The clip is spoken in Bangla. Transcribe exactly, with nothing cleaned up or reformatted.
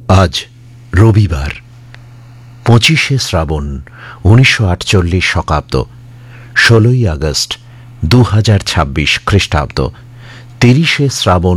আজ রবিবার পঁচিশে শ্রাবণ উনিশশো আটচল্লিশ শকাব্দ, ষোলোই আগস্ট দু হাজার ছাব্বিশ খ্রিস্টাব্দ, তিরিশে শ্রাবণ